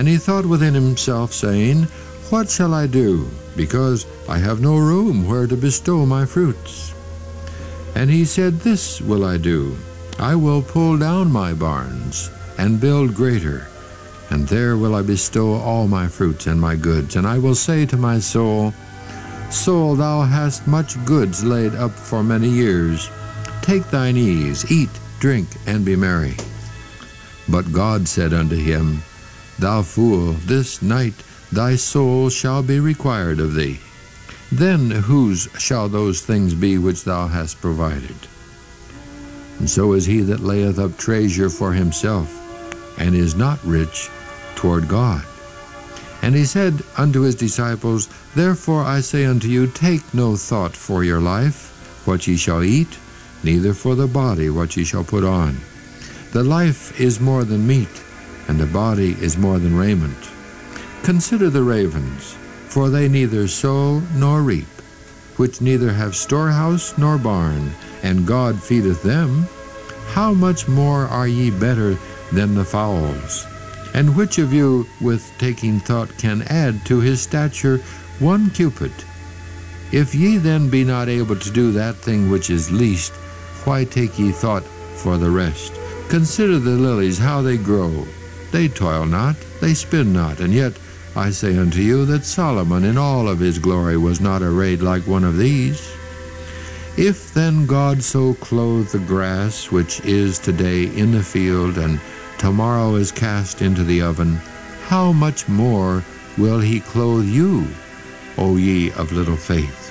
And he thought within himself, saying, What shall I do? Because I have no room where to bestow my fruits. And he said, This will I do. I will pull down my barns, and build greater, and there will I bestow all my fruits and my goods. And I will say to my soul, Soul, thou hast much goods laid up for many years. Take thine ease, eat, drink, and be merry. But God said unto him, Thou fool, this night thy soul shall be required of thee. Then whose shall those things be which thou hast provided? And so is he that layeth up treasure for himself, and is not rich toward God. And he said unto his disciples, Therefore I say unto you, take no thought for your life, what ye shall eat, neither for the body what ye shall put on. The life is more than meat, and the body is more than raiment. Consider the ravens, for they neither sow nor reap, which neither have storehouse nor barn, and God feedeth them. How much more are ye better than the fowls? And which of you with taking thought can add to his stature 1 cubit? If ye then be not able to do that thing which is least, why take ye thought for the rest? Consider the lilies, how they grow. They toil not, they spin not, and yet I say unto you that Solomon in all of his glory was not arrayed like one of these. If then God so clothe the grass, which is today in the field, and tomorrow is cast into the oven, how much more will he clothe you, O ye of little faith?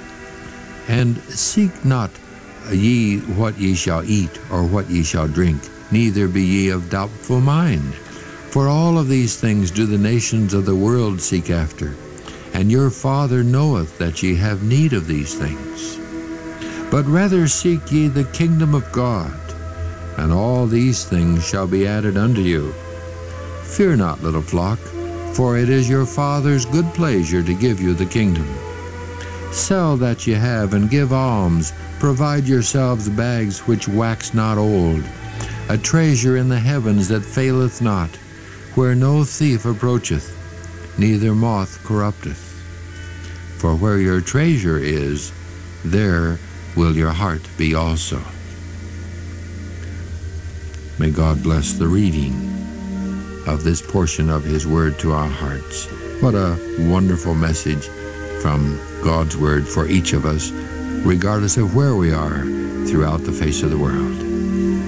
And seek not ye what ye shall eat, or what ye shall drink, neither be ye of doubtful mind. For all of these things do the nations of the world seek after, and your Father knoweth that ye have need of these things. But rather seek ye the kingdom of God, and all these things shall be added unto you. Fear not, little flock, for it is your Father's good pleasure to give you the kingdom. Sell that ye have, and give alms. Provide yourselves bags which wax not old, a treasure in the heavens that faileth not, where no thief approacheth, neither moth corrupteth. For where your treasure is, there will your heart be also. May God bless the reading of this portion of His Word to our hearts. What a wonderful message from God's Word for each of us, regardless of where we are throughout the face of the world.